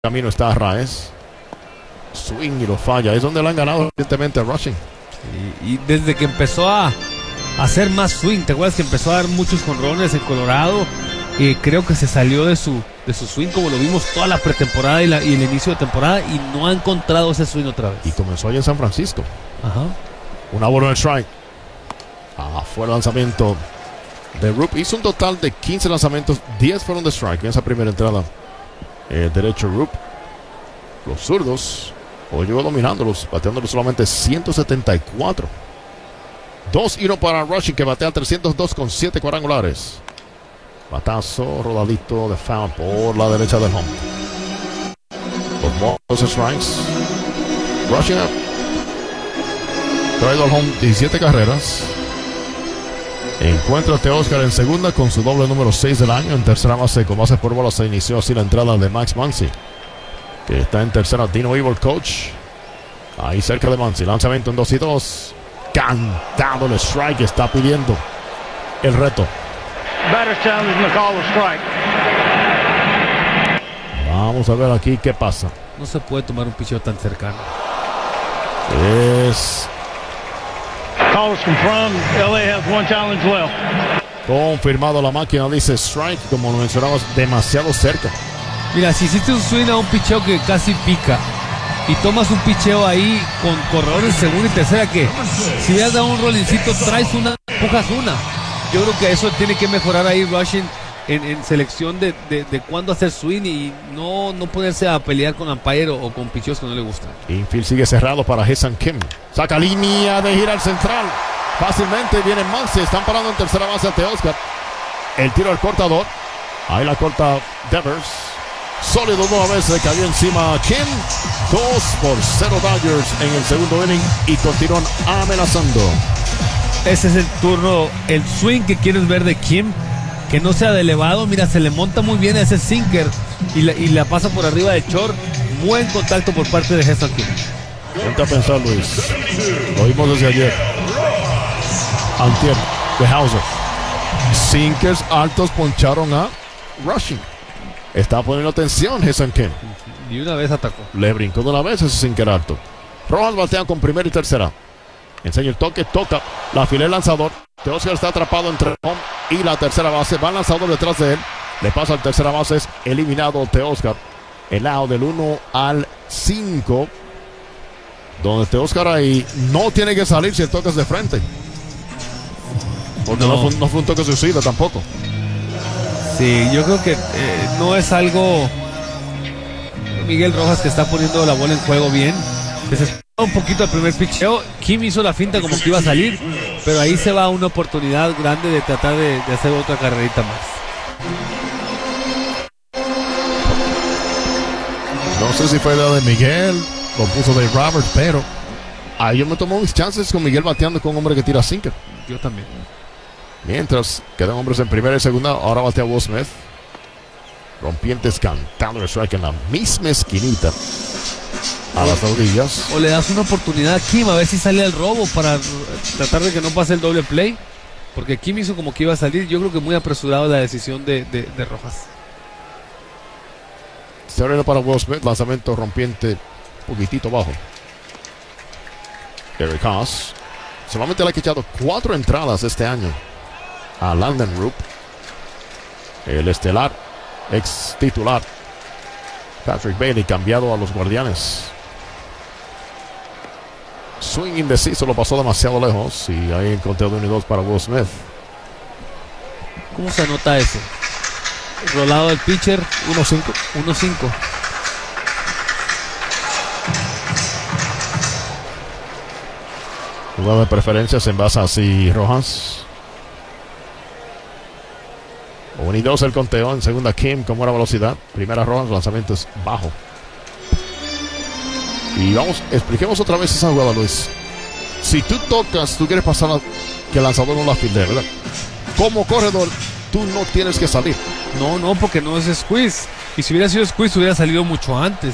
Camino está Arraez. Swing y lo falla. Es donde le han ganado recientemente a Rushing. Y desde que empezó a hacer más swing, ¿te acuerdas que empezó a dar muchos jonrones en Colorado? Creo que se salió de su swing, como lo vimos toda la pretemporada y el inicio de temporada, y no ha encontrado ese swing otra vez. Y comenzó allá en San Francisco. Ajá. Una bola en el strike. Fue el lanzamiento de Rupp. Hizo un total de 15 lanzamientos, 10 fueron de strike en esa primera entrada. Derecho Rupp. Los zurdos hoy llegó dominándolos, bateándolos solamente 174. 2-1 para Rushing, que batea 302 con 7 cuadrangulares. Batazo, rodadito de foul por la derecha del home. Los strikes. Rushing traído al home 17 carreras. Encuentra a Teoscar en segunda con su doble número 6 del año. En tercera base, con bases por bola, se inició así la entrada de Max Muncy, que está en tercera. Dino Evil, coach. Ahí cerca de Muncy. Lanzamiento en 2-2. Cantado el strike. Está pidiendo el reto. Vamos a ver aquí qué pasa. No se puede tomar un picheo tan cercano. Es confirmado, la máquina dice strike, como lo mencionabas, demasiado cerca. Mira, si hiciste un swing a un picheo que casi pica y tomas un picheo ahí con corredores segunda y tercera, que si hubieras dado un rollincito, traes una, empujas una. Yo creo que eso tiene que mejorar ahí Rushing en selección de cuándo hacer swing y no ponerse a pelear con umpire o con picheos que no le gustan. Infield sigue cerrado para Jason Kim. Saca línea de gira al central. Fácilmente viene Muncy. Están parando en tercera base ante Oscar. El tiro al cortador. Ahí la corta Devers. Sólido nueva vez, le cayó encima Kim. 2-0 Dodgers en el segundo inning y continúan amenazando. Ese es el turno, el swing que quieres ver de Kim, que no sea de elevado. Mira, se le monta muy bien a ese sinker y la pasa por arriba de short. Buen contacto por parte de Jason Kim. Vente a pensar, Luis. Lo vimos desde ayer. Antier de Hauser. Sinkers altos poncharon a Rushing. Está poniendo atención Jason Kim. Y una vez atacó. Le brincó de una vez ese sinker alto. Rojas batea con primera y tercera. Enseña el toque, toca. La fila el lanzador. Teoscar está atrapado entre home y la tercera base. Va el lanzador detrás de él. Le pasa al tercera base. Es eliminado Teoscar. El lado del 1 al 5. Donde Teoscar ahí no tiene que salir si el toque es de frente. Porque no fue un toque suicida tampoco. Sí, yo creo que no es algo. Miguel Rojas, que está poniendo la bola en juego bien. Desesperó un poquito el primer pitcheo. Kim hizo la finta como que iba a salir, pero ahí se va una oportunidad grande de tratar de hacer otra carrerita más. No sé si fue la de Miguel, lo puso de Robert, pero ahí yo me tomo mis chances con Miguel bateando con un hombre que tira sinker. Yo también. Mientras quedan hombres en primera y segunda, ahora batea Will Smith. Rompientes cantando el strike en la misma esquinita. A las orillas. O le das una oportunidad a Kim a ver si sale al robo para tratar de que no pase el doble play. Porque Kim hizo como que iba a salir. Yo creo que muy apresurado la decisión de Rojas. Se abre para Will Smith. Lanzamiento rompiente poquitito bajo. Eric Haas solamente le ha echado 4 entradas este año a Landon Rupp. El estelar, ex titular Patrick Bailey, cambiado a los Guardianes. Swing indeciso, lo pasó demasiado lejos. Y ahí encontré 1 y 2 para Will Smith. ¿Cómo se anota eso? Rolado del pitcher. 1-5. 1-5. Jugada de preferencias en base así Rojas. 1 y 2 el conteo. En segunda Kim con buena velocidad. Primera Rojas, lanzamiento es bajo. Y vamos, expliquemos otra vez esa jugada, Luis. Si tú tocas, tú quieres pasar que el lanzador no la fildee, ¿verdad? Como corredor, tú no tienes que salir. No, porque no es squeeze. Y si hubiera sido squeeze, hubiera salido mucho antes.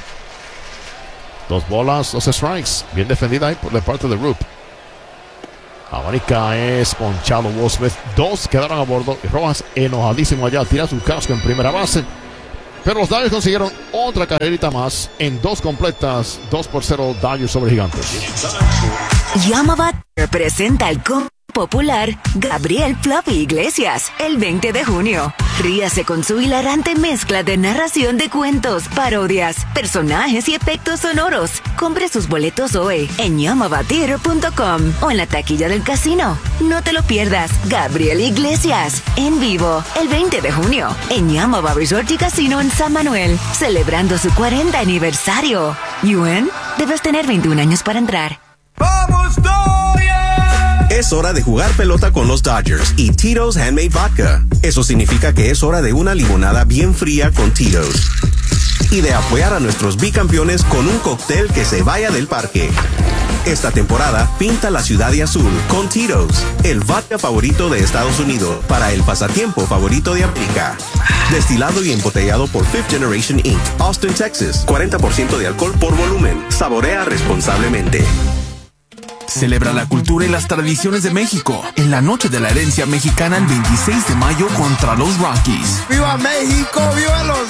2 bolas, 2 strikes. Bien defendida ahí por de parte de Rupp. Abanica es ponchado Will Smith. 2 quedaron a bordo. Y Rojas enojadísimo allá. Tira su casco en primera base. Pero los Dodgers consiguieron otra carrerita más en 2 completas, 2-0 Dodgers sobre Gigantes. Yamaha presenta el popular Gabriel Fluffy Iglesias el 20 de junio. Ríase con su hilarante mezcla de narración de cuentos, parodias, personajes y efectos sonoros. Compre sus boletos hoy en yamavatheater.com o en la taquilla del casino. No te lo pierdas. Gabriel Iglesias en vivo el 20 de junio en Yamaha Resort y Casino en San Manuel, celebrando su 40 aniversario. Yuen, debes tener 21 años para entrar. ¡Vamos, Dodgers! Es hora de jugar pelota con los Dodgers y Tito's Handmade Vodka. Eso significa que es hora de una limonada bien fría con Tito's. Y de apoyar a nuestros bicampeones con un cóctel que se vaya del parque. Esta temporada, pinta la ciudad de azul con Tito's, el vodka favorito de Estados Unidos para el pasatiempo favorito de América. Destilado y embotellado por Fifth Generation Inc., Austin, Texas. 40% de alcohol por volumen. Saborea responsablemente. Celebra la cultura y las tradiciones de México en la Noche de la Herencia Mexicana el 26 de mayo contra los Rockies. ¡Viva México! ¡Viva los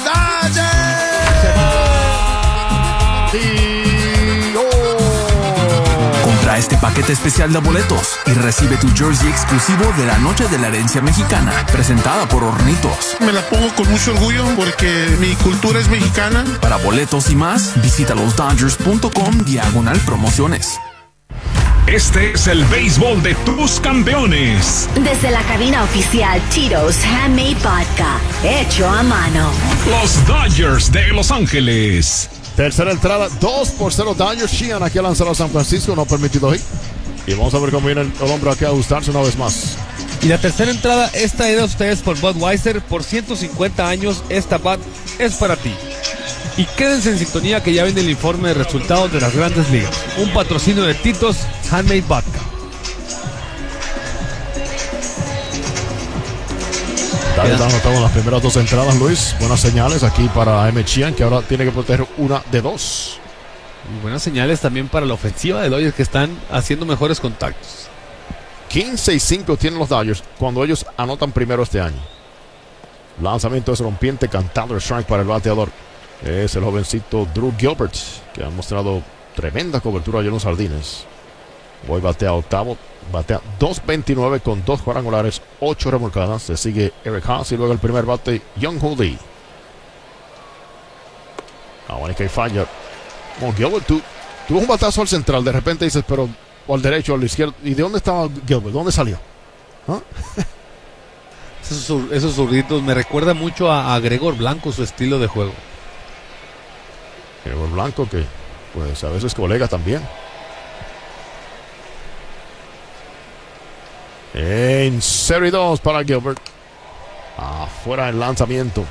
Dodgers! Compra este paquete especial de boletos y recibe tu jersey exclusivo de la Noche de la Herencia Mexicana, presentada por Hornitos. Me la pongo con mucho orgullo porque mi cultura es mexicana. Para boletos y más, visita losdodgers.com/promociones. Este es el béisbol de tus campeones. Desde la cabina oficial Tito's Handmade Vodka, hecho a mano. Los Dodgers de Los Ángeles. Tercera entrada, 2-0 Dodgers. Sheehan aquí a lanzar a San Francisco, no permitido hit. Y vamos a ver cómo viene el hombre aquí a ajustarse una vez más. Y la tercera entrada es traída a ustedes por Budweiser. Por 150 años, esta Bud es para ti. Y quédense en sintonía que ya viene el informe de resultados de las Grandes Ligas. Un patrocinio de Tito's Handmade Vodka. Anotamos las primeras 2 entradas, Luis. Buenas señales aquí para M. Sheehan, que ahora tiene que proteger una de 2. Y buenas señales también para la ofensiva de Dodgers, que están haciendo mejores contactos. 15-5 tienen los Dodgers cuando ellos anotan primero este año. Lanzamiento es rompiente, cantado el strike para el bateador. Es el jovencito Drew Gilbert, que ha mostrado tremenda cobertura ayer en los Jardines. Hoy batea octavo, batea 2.29 con 2 cuadrangulares, 8 remolcadas. Se sigue Eric Haas y luego el primer bate, Young-Hoo Lee. Ahora que falla. Bueno, Gilbert tuvo un batazo al central, de repente dices, pero o al derecho o al izquierdo. ¿Y de dónde estaba Gilbert? ¿Dónde salió? ¿Ah? Esos zurditos me recuerda mucho a Gregor Blanco, su estilo de juego. Gregor Blanco, que pues a veces colega también. En serie 2 para Gilbert. Afuera el lanzamiento.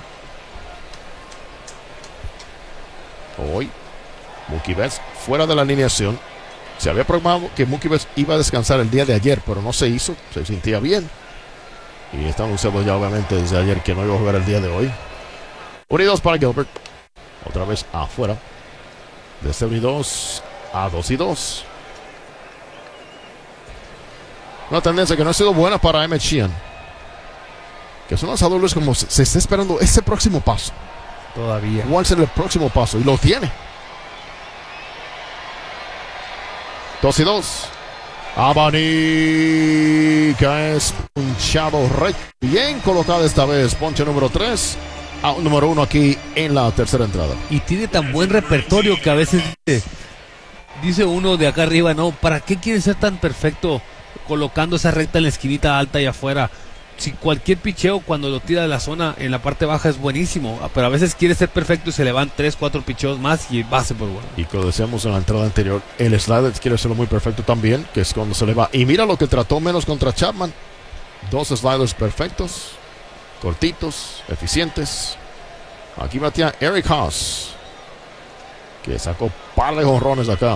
Hoy Mookie Betts fuera de la alineación. Se había programado que Mookie Betts iba a descansar el día de ayer, pero no se hizo. Se sentía bien. Y está anunciado ya obviamente desde ayer que no iba a jugar el día de hoy. 1-2 para Gilbert. Otra vez afuera. De 0-2 a 2-2. Una tendencia que no ha sido buena para Emmett Sheehan, que son lanzadores como se está esperando ese próximo paso. Todavía. ¿Cuál será el próximo paso? Y lo tiene. 2-2. Abanica es punchado recto. Bien colocado esta vez. Ponche número 3. Número 1 aquí en la tercera entrada. Y tiene tan buen repertorio que a veces dice uno de acá arriba, no, ¿para qué quiere ser tan perfecto colocando esa recta en la esquinita alta y afuera? Si cualquier picheo cuando lo tira de la zona en la parte baja es buenísimo, pero a veces quiere ser perfecto y se le van 3-4 picheos más y base por bueno. Y como decíamos en la entrada anterior, el slider quiere hacerlo muy perfecto también, que es cuando se le va. Y mira lo que trató menos contra Chapman. 2 sliders perfectos, cortitos, eficientes. Aquí batea Eric Haas, que sacó par de jonrones acá.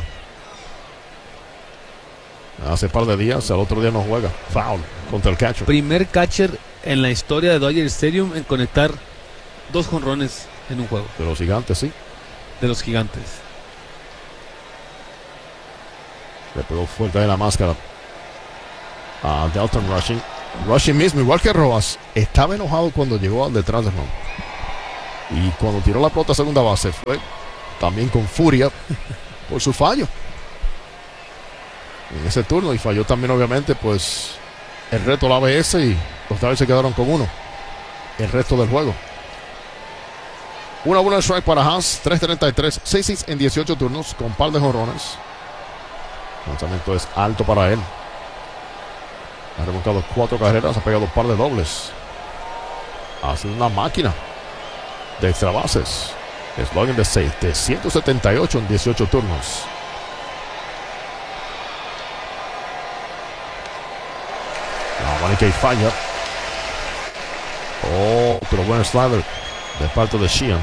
Hace par de días, al otro día no juega. Foul contra el catcher. Primer catcher en la historia de Dodger Stadium en conectar 2 jonrones en un juego. De los Gigantes, sí. De los Gigantes. Le pegó fuerte en la máscara a Dalton Rushing. Rushing mismo, igual que Rojas, estaba enojado cuando llegó al detrás de home. Y cuando tiró la pelota a segunda base fue también con furia por su fallo en ese turno, y falló también obviamente pues el reto, la ABS, y los Dodgers se quedaron con uno el resto del juego. Una buena strike para Haas, 3.33, 6 en 18 turnos con par de jonrones. El lanzamiento es alto para él. Ha remolcado 4 carreras, ha pegado un par de dobles. Ha sido una máquina de extra bases. Slogan de 178 en 18 turnos. La Manica y falla. Otro buen slider de parte de Sheehan.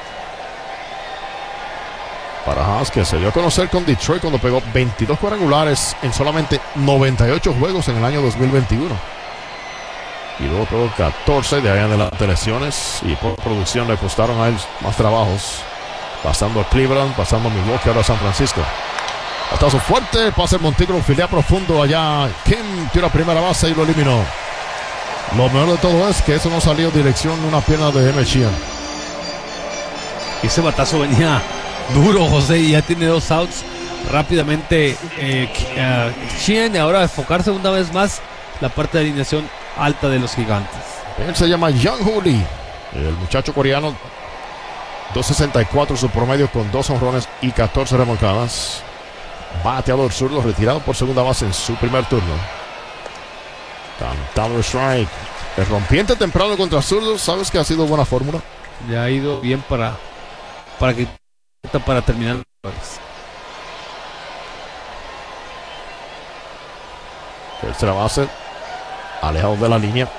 Para Haas, que se dio a conocer con Detroit cuando pegó 22 cuadrangulares en solamente 98 juegos en el año 2021. Y luego pegó 14 de ahí en adelante lesiones, y por producción le costaron a él más trabajos, pasando a Cleveland, pasando a Milwaukee, ahora a San Francisco. Batazo fuerte, pase Montículo, filea profundo allá. Kim tira primera base y lo eliminó. Lo mejor de todo es que eso no salió dirección una pierna de M. Sheehan. Ese batazo venía duro, José, y ya tiene 2 outs rápidamente. Sheehan, y ahora enfocarse una vez más la parte de alineación alta de los Gigantes. Él se llama Young Lee, el muchacho coreano. 2.64 su promedio con 2 honrones y 14 remolcadas. Bateador zurdo, retirado por segunda base en su primer turno. Cantado strike. El rompiente temprano contra zurdos, sabes que ha sido buena fórmula. Ya ha ido bien para terminar. Tercera base, alejado de la línea.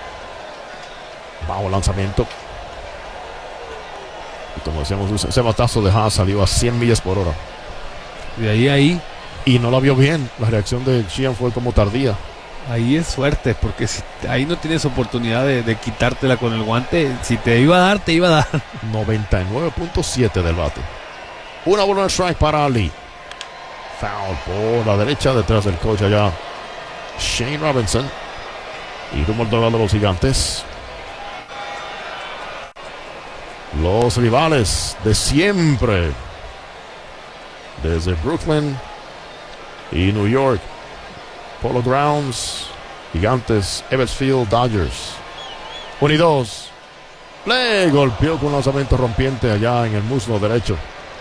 Bajo lanzamiento. Y como decíamos, ese batazo de Haas salió a 100 millas por hora. De ahí. Y no la vio bien. La reacción de Sheehan fue como tardía. Ahí es suerte, porque si ahí no tienes oportunidad de quitártela con el guante. Si te iba a dar, te iba a dar. 99.7 del bate. Una bola de strike para Lee. Foul por la derecha, detrás del coach allá Shane Robinson. Y rumbo al duelo de los Gigantes. Los rivales de siempre, desde Brooklyn y New York. Polo Grounds, Gigantes, Eversfield, Dodgers. 1 y 2. Le golpeó con un lanzamiento rompiente allá en el muslo derecho.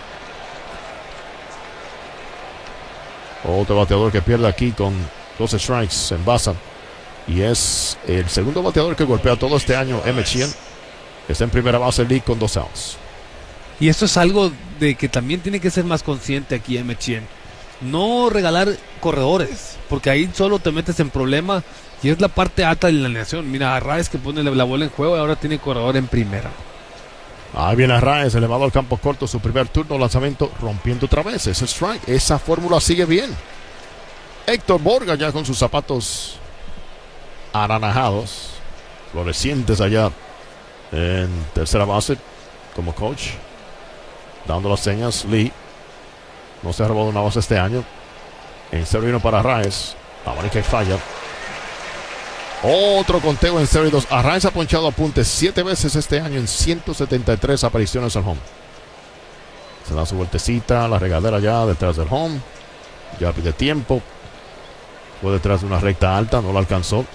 Otro bateador que pierde aquí con 12 strikes en base. Y es el segundo bateador que golpea todo este año, M. Sheehan. Está en primera base Lee con 2 outs. Y esto es algo de que también tiene que ser más consciente aquí M. Sheehan. No regalar corredores, porque ahí solo te metes en problema, y es la parte alta de la alineación. Mira, Arraez que pone la bola en juego y ahora tiene corredor en primera. Ahí viene Arraez, elevado al campo corto, su primer turno, lanzamiento rompiendo otra vez. Ese strike, esa fórmula sigue bien. Héctor Borga ya con sus zapatos anaranjados, florecientes allá en tercera base como coach, dando las señas. Lee no se ha robado una base este año. En serio vino para Arraez. La manica y falla. Otro conteo en serie 2. Arraez ha ponchado apuntes 7 veces este año en 173 apariciones al home. Se da su vueltecita, la regadera ya detrás del home. Ya pide tiempo. Fue detrás de una recta alta, no la alcanzó.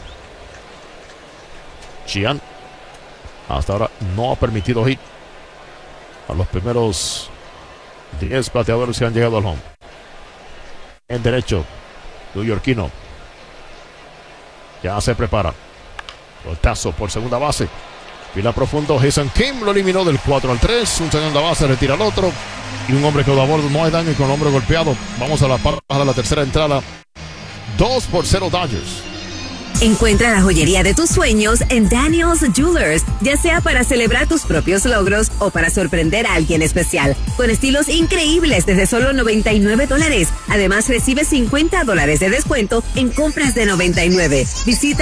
Sheehan hasta ahora no ha permitido hit a los primeros 10 bateadores que han llegado al home. En derecho, neoyorquino. Ya se prepara. Voltazo por segunda base. Fila profundo. Jason Kim lo eliminó del 4-3. Un segunda base, retira al otro. Y un hombre que da a bordo. No hay daño y con el hombre golpeado. Vamos a la parte de la tercera entrada. 2-0 Dodgers. Encuentra la joyería de tus sueños en Daniel's Jewelers, ya sea para celebrar tus propios logros o para sorprender a alguien especial, con estilos increíbles desde solo $99. Además, recibe $50 de descuento en compras de $99. Visita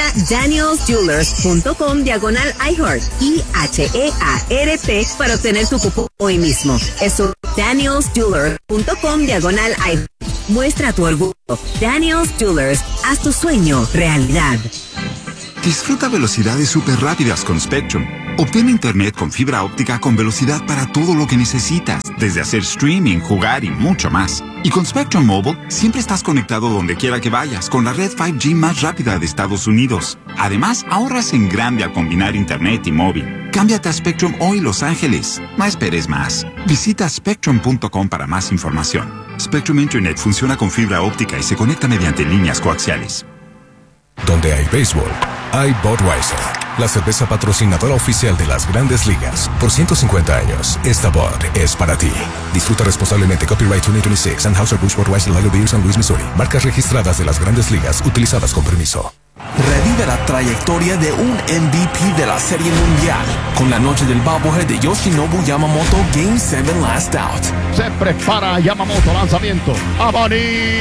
danielsjewelers.com/iHeart, IHEART, para obtener tu cupón hoy mismo. Eso, danielsjewelers.com/iHeart. Muestra tu orgullo. Daniel's Jewelers, haz tu sueño realidad. Disfruta velocidades súper rápidas con Spectrum, Obtén internet con fibra óptica con velocidad para todo lo que necesitas, desde hacer streaming, jugar y mucho más. Y con Spectrum Mobile, siempre estás conectado donde quiera que vayas, con la red 5G más rápida de Estados Unidos. Además, ahorras en grande al combinar internet y móvil. Cámbiate a Spectrum hoy, Los Ángeles. No esperes más. Visita spectrum.com para más información. Spectrum Internet funciona con fibra óptica y se conecta mediante líneas coaxiales. Donde hay béisbol, hay Budweiser, la cerveza patrocinadora oficial de las Grandes Ligas. Por 150 años, esta Bud es para ti. Disfruta responsablemente. Copyright 2026, Anheuser-Busch Budweiser Lager Beer, San Luis, Missouri. Marcas registradas de las Grandes Ligas, utilizadas con permiso. Revive la trayectoria de un MVP de la Serie Mundial con la noche del bobblehead de Yoshinobu Yamamoto Game 7 Last Out. Se prepara Yamamoto, lanzamiento. Abanica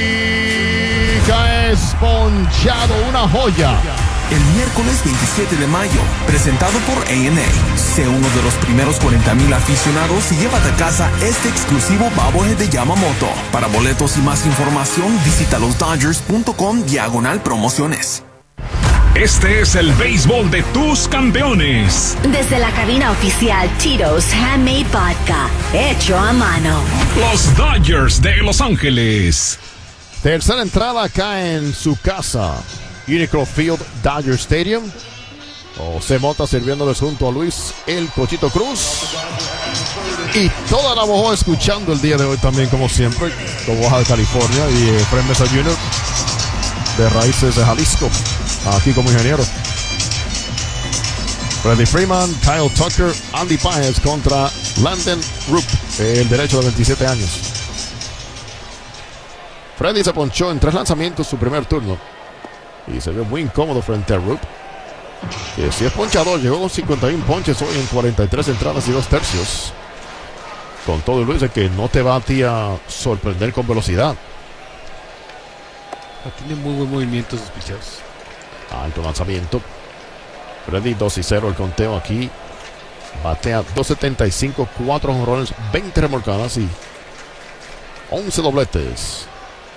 es ponchado, una joya. El miércoles 27 de mayo, presentado por A&A. Sé uno de los primeros 40,000 aficionados y llévate a casa este exclusivo bobblehead de Yamamoto. Para boletos y más información, visita losdodgers.com/promociones. Este es el béisbol de tus campeones. Desde la cabina oficial Tito's Handmade Vodka, hecho a mano. Los Dodgers de Los Ángeles. Tercera entrada acá en su casa, Unicro Field, Dodger Stadium. José Mota sirviéndoles junto a Luis El Cochito Cruz. Y toda la Bojoa escuchando el día de hoy también, como siempre, con Baja de California y Fred Mesa Jr. de Raíces de Jalisco, aquí como ingeniero. Freddie Freeman, Kyle Tucker, Andy Páez contra Landon Rupp, el derecho de 27 años. Freddie se ponchó en 3 lanzamientos su primer turno y se vio muy incómodo frente a Rupp, que si es ponchador, llegó con 51 ponches hoy en 43 entradas y 2 tercios. Con todo, Luis, de que no te va a ti a sorprender con velocidad. Tiene muy buen movimiento sus picheos. Alto lanzamiento. Freddy 2-0 el conteo aquí. Batea 275, 4 jonrones, 20 remolcadas y 11 dobletes.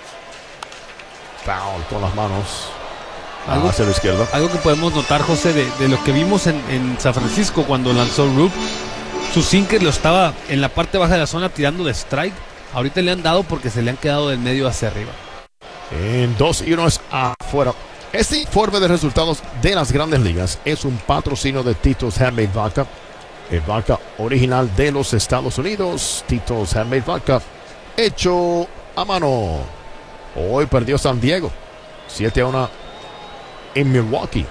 Foul con las manos hacia la izquierda. Algo que podemos notar, José, de lo que vimos en San Francisco cuando lanzó Rupp. Su sinker lo estaba en la parte baja de la zona tirando de strike. Ahorita le han dado porque se le han quedado del medio hacia arriba. En 2-1 es afuera. Este informe de resultados de las Grandes Ligas es un patrocinio de Tito's Handmade Vodka, el vodka original de los Estados Unidos. Tito's Handmade Vodka, hecho a mano. Hoy perdió San Diego 7-1 en Milwaukee.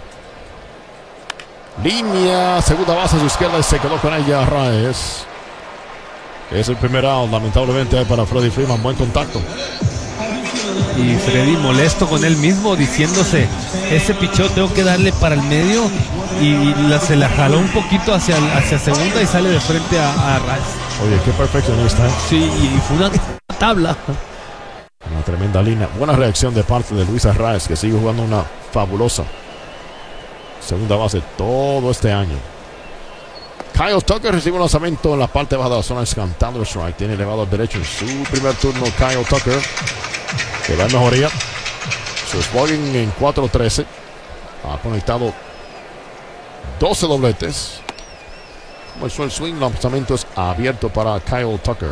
Línea, segunda base a su izquierda y se quedó con ella Arraez. Es el primer out, lamentablemente, para Freddie Freeman. Buen contacto. Y Freddy molesto con él mismo, diciéndose, ese picheo tengo que darle para el medio, y se la jaló un poquito hacia segunda y sale de frente a Arraez. Oye, qué perfeccionista, ¿eh? Sí, y fue una tabla. Una tremenda línea. Buena reacción de parte de Luis Arraez, que sigue jugando una fabulosa segunda base todo este año. Kyle Tucker recibe un lanzamiento en la parte baja de la zona, cantando el strike. Tiene elevado al derecho en su primer turno Kyle Tucker, que da mejoría. Su slugging en 4-13. Ha conectado 12 dobletes. Comenzó el swing. El lanzamiento es abierto para Kyle Tucker.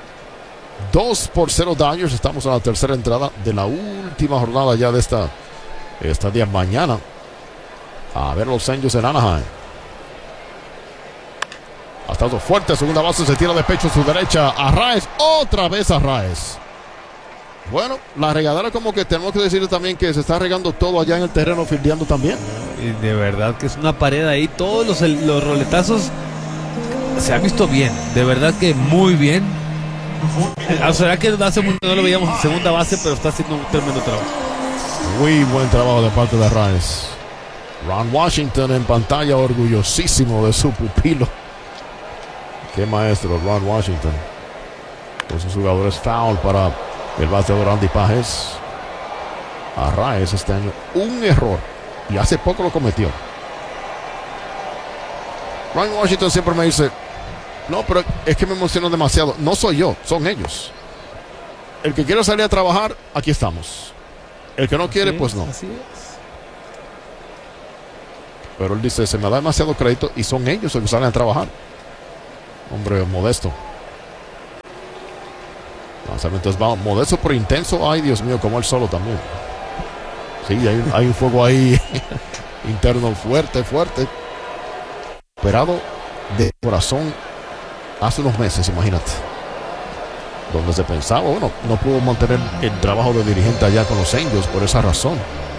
2-0 Dodgers. Estamos en la tercera entrada de la última jornada ya de esta día mañana. A ver los Angels en Anaheim. Ha estado fuerte. Segunda base, se tira de pecho a su derecha. Arraez. Otra vez Arraez. Bueno, la regadera, como que tenemos que decirle también que se está regando todo allá en el terreno, fildeando también. Y de verdad que es una pared ahí. Todos los roletazos se han visto bien. De verdad que muy bien. O sea, que hace mucho no lo veíamos en segunda base, pero está haciendo un tremendo trabajo. Muy buen trabajo de parte de Arraez. Ron Washington en pantalla, orgullosísimo de su pupilo. Qué maestro, Ron Washington. Con sus jugadores, foul para el bateador Andy Páez. Arraez este año un error, y hace poco lo cometió. Ron Washington siempre me dice, no, pero es que me emociono demasiado. No soy yo, son ellos. El que quiere salir a trabajar, aquí estamos. El que no quiere, pues no. Así es. Pero él dice, se me da demasiado crédito y son ellos los que salen a trabajar. Hombre modesto. Lanzamientos va modesto pero intenso. Ay, Dios mío, como él solo también. Sí, hay un fuego ahí interno fuerte. Operado de corazón hace unos meses, imagínate. Donde se pensaba, bueno, no pudo mantener el trabajo de dirigente allá con los Angels por esa razón.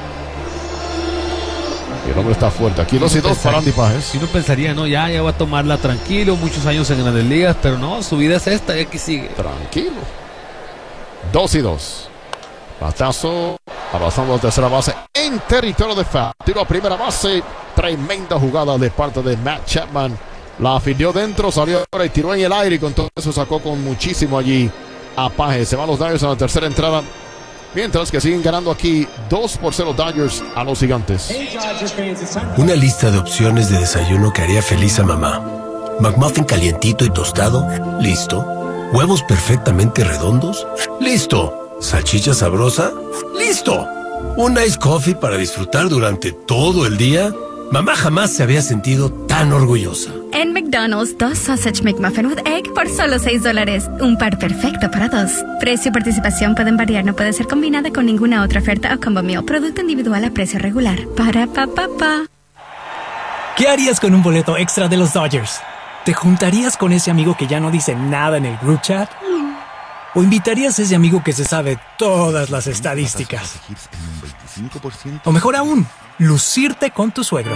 Y el hombre está fuerte. Aquí 2-2 para Andy Pages. Si no pensaría, no, ya va a tomarla tranquilo, muchos años en Grandes Ligas, pero no, su vida es esta y aquí sigue. Tranquilo. 2-2. Batazo, avanzando a tercera base en territorio de foul. Tiro a primera base. Tremenda jugada de parte de Matt Chapman. La afilió dentro, salió ahora y tiró en el aire y con todo eso sacó con muchísimo allí a Pages. Se van los Dodgers en la tercera entrada. Mientras que siguen ganando aquí 2-0 Dodgers a los Gigantes. Una lista de opciones de desayuno que haría feliz a mamá. McMuffin calientito y tostado, listo. Huevos perfectamente redondos, listo. Salchicha sabrosa, listo. Un ice coffee para disfrutar durante todo el día. Mamá jamás se había sentido tan orgullosa. En McDonald's, 2 Sausage McMuffin with Egg por solo $6. Un par perfecto para dos. Precio y participación pueden variar, no puede ser combinada con ninguna otra oferta o combo meal. Producto individual a precio regular. Para pa. ¿Qué harías con un boleto extra de los Dodgers? ¿Te juntarías con ese amigo que ya no dice nada en el group chat? ¿O invitarías a ese amigo que se sabe todas las estadísticas? O mejor aún, lucirte con tu suegro.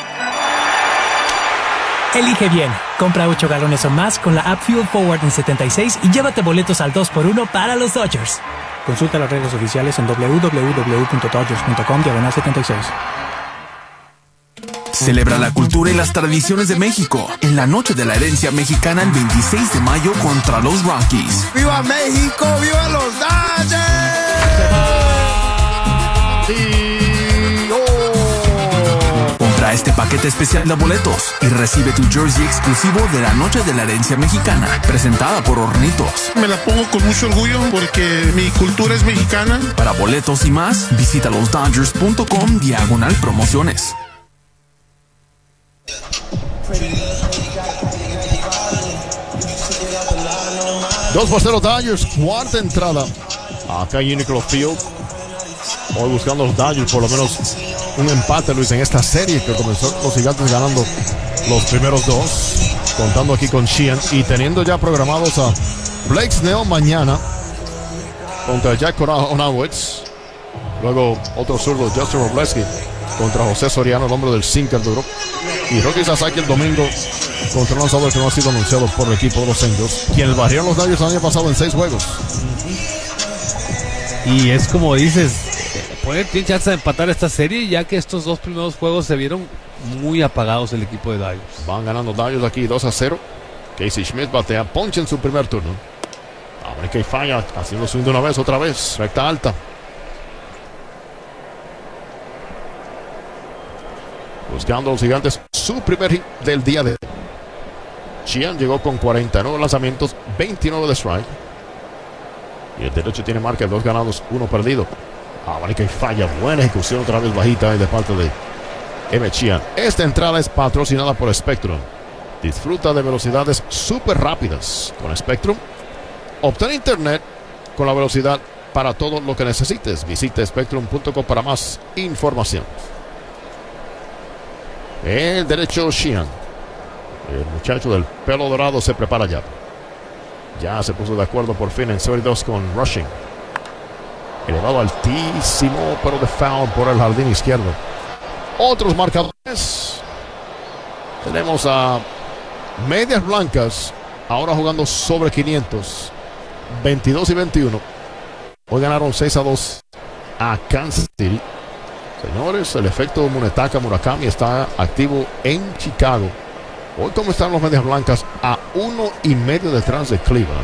Elige bien. Compra 8 galones o más con la app Fuel Forward en 76 y llévate boletos al 2x1 para los Dodgers. Consulta las reglas oficiales en www.dodgers.com/76. Celebra la cultura y las tradiciones de México en la Noche de la Herencia Mexicana el 26 de mayo contra los Rockies. ¡Viva México! ¡Viva los Dodgers! Compra este paquete especial de boletos y recibe tu jersey exclusivo de la Noche de la Herencia Mexicana, presentada por Hornitos. Me la pongo con mucho orgullo porque mi cultura es mexicana. Para boletos y más, visita losdodgers.com/promociones. 2-0 Dodgers, cuarta entrada. Acá en Uniqlo Field. Hoy buscando los Dodgers por lo menos un empate, Luis, en esta serie que comenzó los Gigantes ganando los primeros dos. Contando aquí con Sheehan y teniendo ya programados a Blake Snell mañana contra Jack Konowitz. Luego otro zurdo, Justin Robleski, contra José Soriano, el hombre del sinker duro. Y Rocky Sasaki el domingo contra un lanzador que no ha sido anunciado por el equipo de los Angels, quien barrió los Dodgers el año pasado en 6 juegos. Y es como dices, tiene chance de empatar esta serie, ya que estos dos primeros juegos se vieron muy apagados el equipo de Dodgers. Van ganando Dodgers aquí 2-0. Casey Schmidt batea ponche en su primer turno. Ahora que falla, haciendo swing de una vez, otra vez, recta alta. Buscando los Gigantes su primer hit del día de hoy. Sheehan llegó con 49 lanzamientos, 29 de strike. Y el derecho tiene marca de 2 ganados, 1 perdido. Ahora que falla, buena ejecución otra vez bajita de parte de M. Sheehan. Esta entrada es patrocinada por Spectrum. Disfruta de velocidades súper rápidas con Spectrum. Obtén internet con la velocidad para todo lo que necesites. Visita spectrum.com para más información. El derecho Sheehan. El muchacho del pelo dorado se prepara ya. Ya se puso de acuerdo por fin en serie 2 con Rushing. Elevado altísimo, pero de foul por el jardín izquierdo. Otros marcadores. Tenemos a Medias Blancas ahora jugando sobre 500. 22 y 21. Hoy ganaron 6-2 a Kansas City. Señores, el efecto Munetaka Murakami está activo en Chicago. Hoy, ¿cómo están los Medias Blancas? A 1.5 detrás de Cleveland.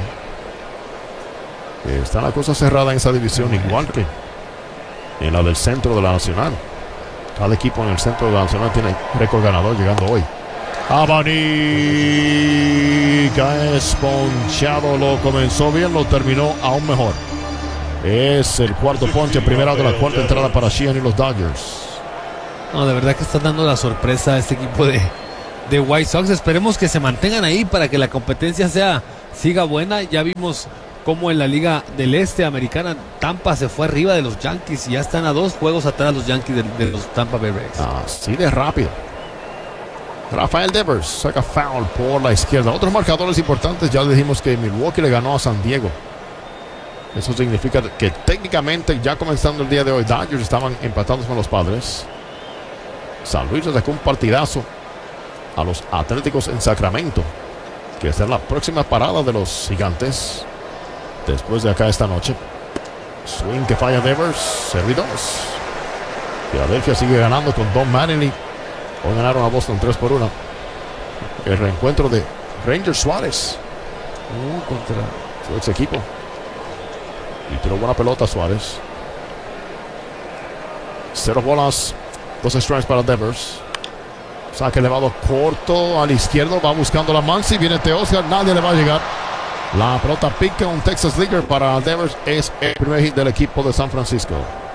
Está la cosa cerrada en esa división, igual que en la del centro de la Nacional. Cada equipo en el centro de la Nacional tiene récord ganador llegando hoy. Abanica es ponchado, lo comenzó bien, lo terminó aún mejor. Es el cuarto ponche, primera de la cuarta entrada para Sheehan y los Dodgers. No, de verdad que está dando la sorpresa a este equipo de White Sox. Esperemos que se mantengan ahí para que la competencia siga buena. Ya vimos cómo en la Liga del Este Americana Tampa se fue arriba de los Yankees y ya están a 2 juegos atrás los Yankees de los Tampa Bay Rays. Así de rápido. Rafael Devers saca foul por la izquierda. Otros marcadores importantes, ya dijimos que Milwaukee le ganó a San Diego. Eso significa que técnicamente ya comenzando el día de hoy Dodgers estaban empatados con los Padres. San Luis le sacó un partidazo a los Atléticos en Sacramento, que es la próxima parada de los Gigantes después de acá esta noche. Swing que falla Devers, 0-2. Filadelfia sigue ganando con Don Mattingly. Hoy ganaron a Boston 3-1. El reencuentro de Ranger Suárez contra su ex equipo. Y tiró buena pelota Suárez. 0 bolas, 2 strikes para Devers. Saque elevado corto al izquierdo. Va buscando la Muncy. Viene Teoscar. Nadie le va a llegar. La pelota pica. Un Texas Leaguer para Devers. Es el primer hit del equipo de San Francisco.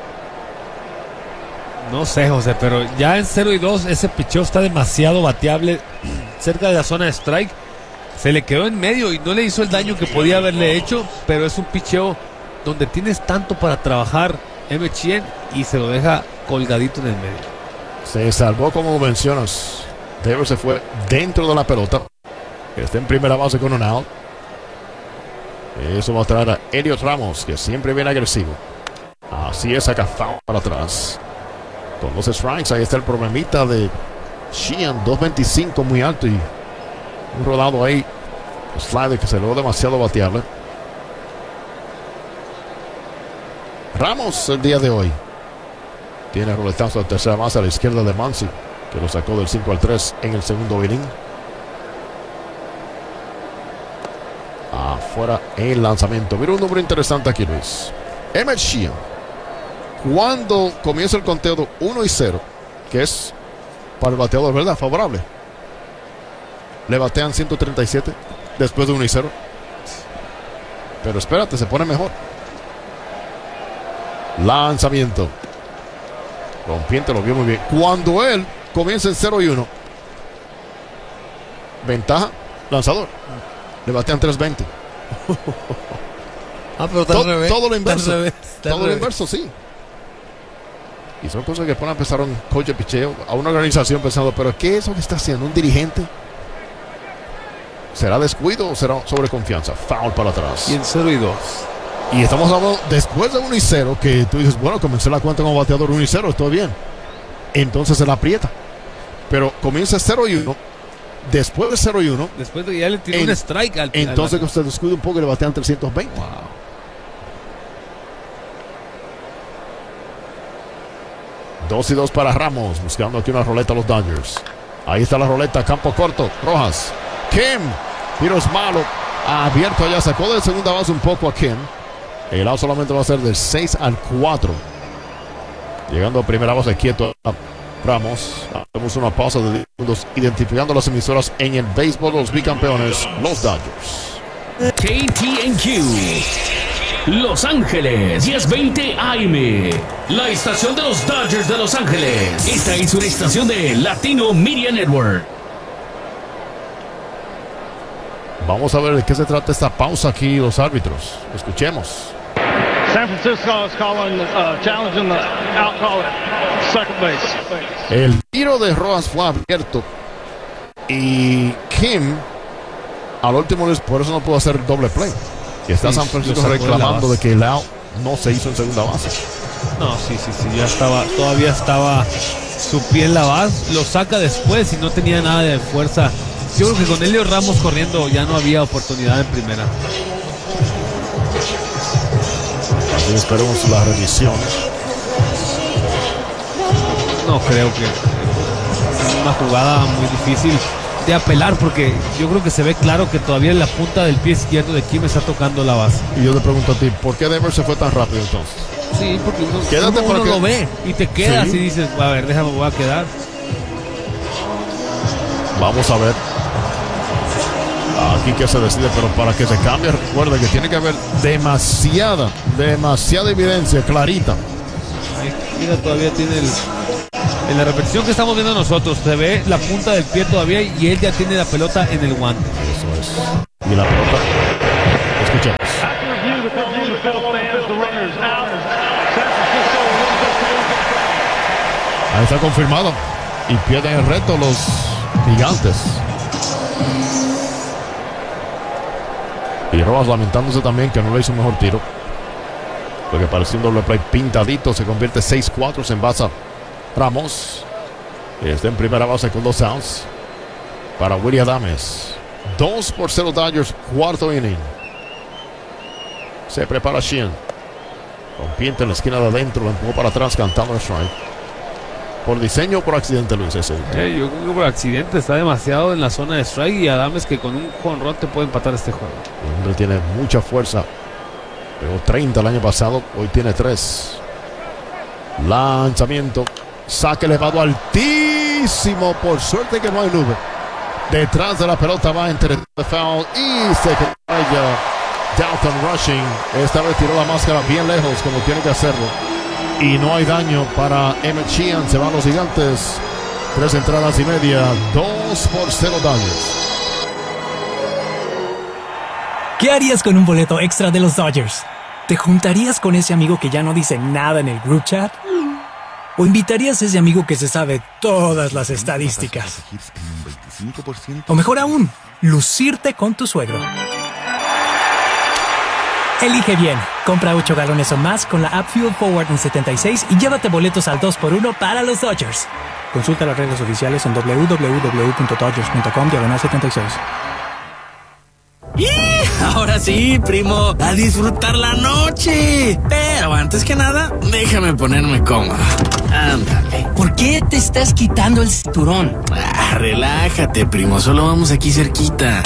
No sé, José, pero ya en 0-2 ese picheo está demasiado bateable cerca de la zona de strike. Se le quedó en medio y no le hizo el daño que podía haberle hecho, pero es un picheo donde tienes tanto para trabajar McChien y se lo deja colgadito en el medio. Se salvó, como mencionas. Devers se fue dentro de la pelota. Está en primera base con un out. Eso va a traer a Elliot Ramos, que siempre viene agresivo. Así es, saca foul para atrás. Con 2 strikes, ahí está el problemita de Sheehan, 2.25 muy alto y un rodado ahí. El slider que se logró demasiado batearle. Ramos el día de hoy tiene roletazo de tercera base a la izquierda de Muncy, que lo sacó del 5-3 en el segundo inning. Afuera el lanzamiento. Mira un número interesante aquí, Luis. Emmett Sheehan, cuando comienza el conteo de 1-0, que es para el bateador, ¿verdad? Favorable. Le batean 137 después de 1-0. Pero espérate, se pone mejor. Lanzamiento. Rompiente lo vio muy bien. Cuando él comienza en 0-1, ventaja, lanzador. Le batean 320. Pero está al revés. Todo lo inverso. Todo lo inverso, sí. Y son cosas que ponen a pensar a un coach de picheo, a una organización pensando, pero ¿qué es eso que está haciendo un dirigente? ¿Será descuido o será sobreconfianza? Foul para atrás. Y en 0-2. Y estamos hablando después de 1-0, que tú dices, bueno, comencé la cuenta como bateador 1-0, estoy bien. Entonces se la aprieta. Pero comienza 0-1. Después de 0-1. Después de que ya le tiró un strike al entonces que usted descuida un poco y le batean 320. Wow. Dos y 2 para Ramos, buscando aquí una roleta a los Dodgers. Ahí está la roleta, campo corto, Rojas. Kim, tiros malo, abierto allá, sacó de segunda base un poco a Kim. El out solamente va a ser del 6-4. Llegando a primera base quieto a Ramos. Hacemos una pausa de 10 segundos identificando las emisoras en el béisbol, los bicampeones, los Dodgers. KTNQ Los Ángeles 1020 AM, la estación de los Dodgers de Los Ángeles. Esta es una estación de Latino Media Network. Vamos a ver de qué se trata esta pausa aquí, los árbitros. Escuchemos. San Francisco is challenging the out call at second base. El tiro de Rojas fue abierto y Kim al último, por eso no pudo hacer doble play. Y está San Francisco reclamando de que el out no se hizo en segunda base. No, sí, ya estaba, todavía estaba su pie en la base, lo saca después y no tenía nada de fuerza. Yo creo que con Elio Ramos corriendo ya no había oportunidad en primera. Así esperemos la revisión. No creo que una jugada muy difícil de apelar, porque yo creo que se ve claro que todavía en la punta del pie izquierdo de Kim está tocando la base. Y yo te pregunto a ti, ¿por qué Devers se fue tan rápido entonces? Sí, porque uno lo ve y te quedas y dices, a ver, déjame, voy a quedar. Vamos a ver. Aquí que se decide, pero para que se cambie, recuerda que tiene que haber demasiada evidencia clarita Ahí, mira, todavía tiene en la repetición que estamos viendo nosotros, se ve la punta del pie todavía y él ya tiene la pelota en el guante. Eso es. Y la pelota. Escuchemos. Ahí está confirmado. Y pierden el reto los Gigantes. Y Rojas lamentándose también que no le hizo un mejor tiro. Porque parecía un doble play pintadito. Se convierte 6-4. Se envasa Ramos. Está en primera base con 2 outs. Para Willy Adames. 2-0 Dodgers. Cuarto inning. Se prepara Sheehan. Rompiente en la esquina de adentro. Lo empujó para atrás cantando el strike. ¿Por diseño o por accidente, Luis? Ese? Yo creo que por accidente. Está demasiado en la zona de strike. Y Adames que con un jonrón te puede empatar este juego. El hombre tiene mucha fuerza. Pegó 30 el año pasado. Hoy tiene 3. Lanzamiento. Saque elevado altísimo. Por suerte que no hay nube. Detrás de la pelota va entre el foul. Y se calla Dalton Rushing. Esta vez tiró la máscara bien lejos como tiene que hacerlo. Y no hay daño para Emmett Sheehan. Se van los Gigantes. 3 entradas y media. 2-0 Dodgers. ¿Qué harías con un boleto extra de los Dodgers? ¿Te juntarías con ese amigo que ya no dice nada en el group chat? ¿O invitarías a ese amigo que se sabe todas las estadísticas? O mejor aún, lucirte con tu suegro. Elige bien. Compra 8 galones o más con la app Fuel Forward en 76 y llévate boletos al 2x1 para los Dodgers. Consulta las reglas oficiales en www.dodgers.com/76. ¡Y! Ahora sí, primo, a disfrutar la noche. Pero antes que nada, déjame ponerme cómodo. Ándale. ¿Por qué te estás quitando el cinturón? Relájate, primo, solo vamos aquí cerquita.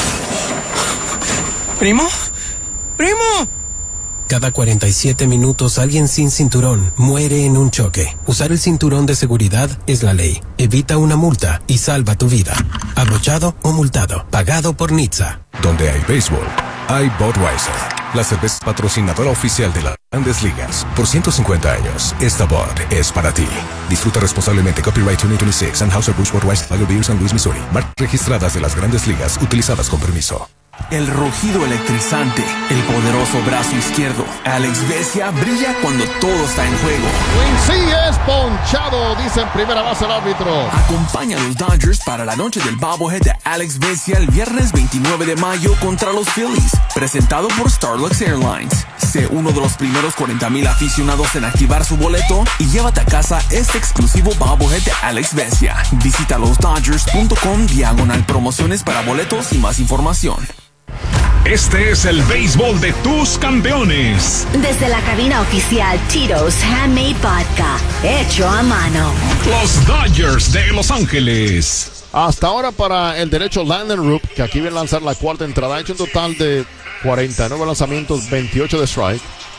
¿Primo? ¡Primo! Cada 47 minutos alguien sin cinturón muere en un choque. Usar el cinturón de seguridad es la ley. Evita una multa y salva tu vida. Abrochado o multado. Pagado por NHTSA. Donde hay béisbol, hay Budweiser. La cerveza patrocinadora oficial de las Grandes Ligas. Por 150 años, esta Bud es para ti. Disfruta responsablemente. Copyright 2026. Anheuser-Busch Budweiser Lager Beer, San Luis, Missouri. Marcas registradas de las Grandes Ligas utilizadas con permiso. El rugido electrizante, el poderoso brazo izquierdo. Alex Vesia brilla cuando todo está en juego. Sí es ponchado, dice en primera base el árbitro. Acompaña a los Dodgers para la noche del bobblehead de Alex Vesia el viernes 29 de mayo contra los Phillies. Presentado por Starlux Airlines. Sé uno de los primeros 40,000 aficionados en activar su boleto y llévate a casa este exclusivo bobblehead de Alex Vesia. Visita losdodgers.com/promociones para boletos y más información. Este es el béisbol de tus campeones. Desde la cabina oficial Tito's Handmade Vodka, hecho a mano. Los Dodgers de Los Ángeles. Hasta ahora para el derecho Landon Roop, que aquí viene a lanzar la cuarta entrada. Ha hecho un total de 49 lanzamientos, 28 de strike.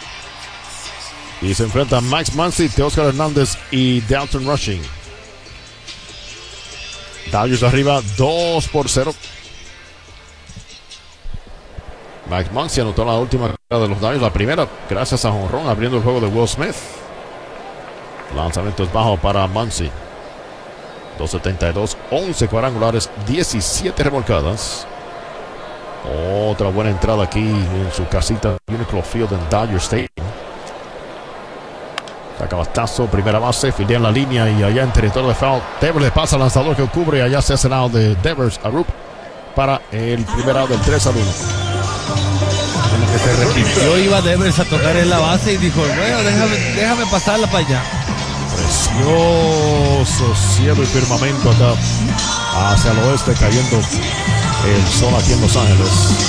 Y se enfrenta a Max Muncy, Teóscar Hernández y Dalton Rushing. Dodgers arriba 2-0. Max Muncy anotó la última carrera de los Dodgers, la primera gracias a jonrón, abriendo el juego de Will Smith. Lanzamiento es bajo para Muncy. 272, 11 cuadrangulares, 17 remolcadas. Otra buena entrada aquí en su casita Uniclo Field en Dodger Stadium. Saca batazo, primera base, fildea en la línea y allá en territorio de foul. Devers le pasa al lanzador que cubre y allá se hace el out de Devers a Roop para el primer out del 3-1. Como que se repitió, iba Devers a tocar en la base y dijo, bueno, déjame pasarla para allá. Precioso cielo y firmamento acá hacia el oeste, cayendo el sol aquí en Los Ángeles.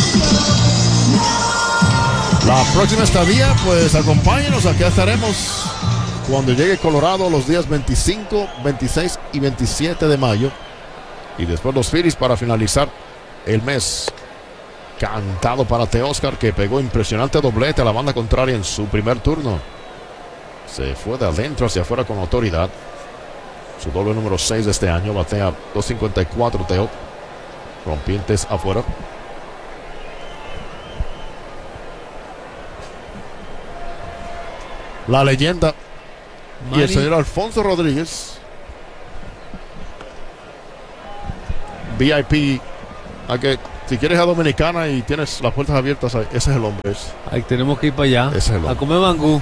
La próxima estadía, pues acompáñenos, aquí estaremos cuando llegue Colorado los días 25, 26 y 27 de mayo. Y después los Phillies para finalizar el mes. Cantado para Teóscar, que pegó impresionante doblete a la banda contraria en su primer turno. Se fue de adentro hacia afuera con autoridad. Su doble número 6 de este año. Batea 254 Teo. Rompientes afuera. La leyenda Y el señor Alfonso Rodríguez, VIP. A que si quieres a Dominicana y tienes las puertas abiertas, ese es el hombre. Ahí tenemos que ir para allá. Ese es el hombre. A comer mangú.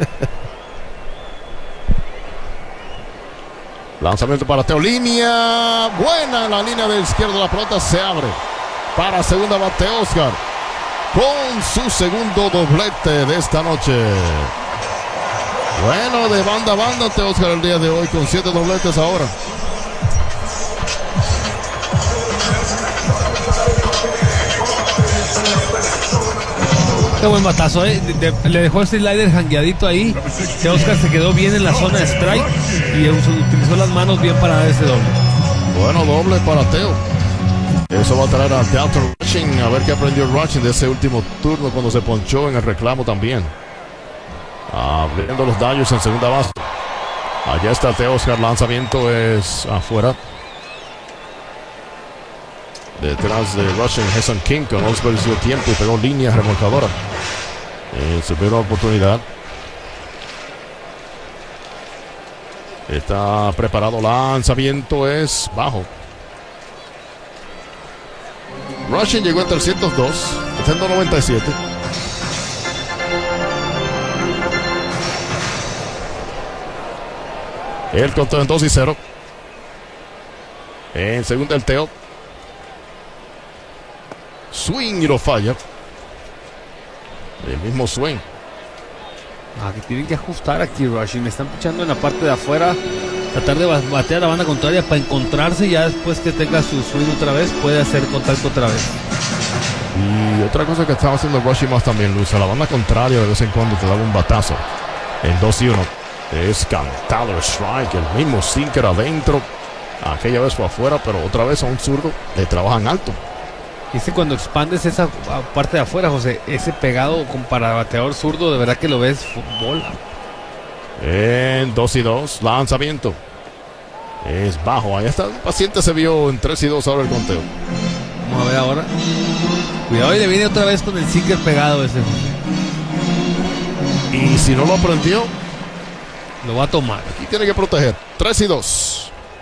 Lanzamiento para Teo. Línea buena en la línea de izquierda. La pelota se abre para segunda bate Oscar con su segundo doblete de esta noche. Bueno, de banda a banda Teo Oscar el día de hoy con 7 dobletes ahora. Qué buen batazo, le dejó este slider jangueadito ahí. Que Oscar se quedó bien en la zona de strike y utilizó las manos bien para dar ese doble. Bueno, doble para Teo. Eso va a traer a Dalton Rushing. A ver qué aprendió Rushing de ese último turno cuando se ponchó en el reclamo también. Abriendo los Dodgers en segunda base. Allá está Teo Oscar. Lanzamiento es afuera. Detrás de Rushing, Jason King con Oscar dio tiempo y pegó línea remolcadora. Su primera oportunidad. Está preparado. Lanzamiento es bajo. Rushing llegó a 302. Está en 97. El conteo en 2-0. En segunda el Teo. Swing y lo falla. El mismo swing. Que tienen que ajustar aquí Rushing. Me están pichando en la parte de afuera. Tratar de batear a la banda contraria para encontrarse. Ya después que tenga su swing otra vez, puede hacer contacto otra vez. Y otra cosa que estaba haciendo Rushing más también, Luis, a la banda contraria de vez en cuando te daba un batazo. En 2-1 es cantado el strike. El mismo sinker adentro. Aquella vez fue afuera, pero otra vez a un zurdo le trabajan alto. Y cuando expandes esa parte de afuera, José, ese pegado para bateador zurdo, de verdad que lo ves bola. En 2-2, lanzamiento. Es bajo, ahí está. El paciente se vio en 3-2 ahora el conteo. Vamos a ver ahora. Cuidado, y le viene otra vez con el sinker pegado ese. Y si no lo aprendió, lo va a tomar. Aquí tiene que proteger. 3-2.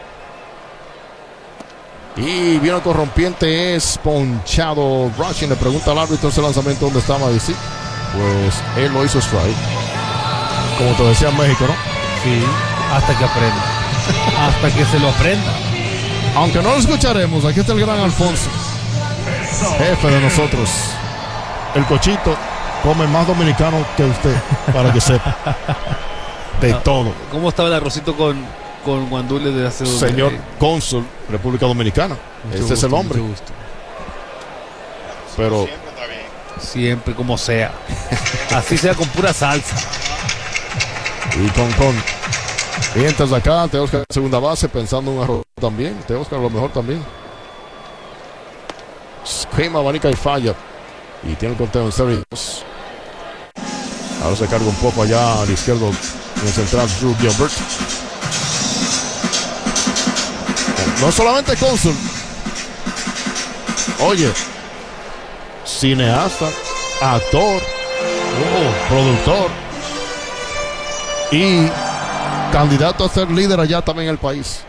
Y viene corrompiente, es ponchado. Rushing le pregunta al árbitro ese lanzamiento dónde estaba. Y sí, pues él lo hizo strike. Como te decía en México, ¿no? Sí, hasta que aprenda. Hasta que se lo aprenda. Aunque no lo escucharemos, aquí está el gran Alfonso, jefe de nosotros. El Cochito come más dominicano que usted, para que sepa. De todo. ¿Cómo estaba el arrocito con guandules de hace señor cónsul, República Dominicana? Ese es el hombre. Pero siempre como sea. Así sea con pura salsa. Y con mientras acá Teo Oscar en segunda base pensando un arroz también. Teo Oscar a lo mejor también. Scream, abanica y falla. Y tiene el conteo en 0-2. Ahora se carga un poco allá al izquierdo en el central Drew Gilbert. No solamente cónsul. Oye, cineasta, actor, productor y candidato a ser líder allá también en el país.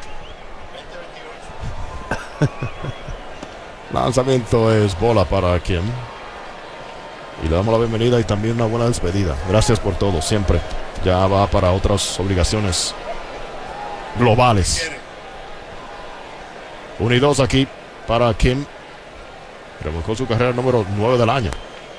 Lanzamiento es bola para Kim. Y le damos la bienvenida y también una buena despedida. Gracias por todo, siempre. Ya va para otras obligaciones globales. 1-2 aquí para Kim. Remolcó su carrera número 9 del año.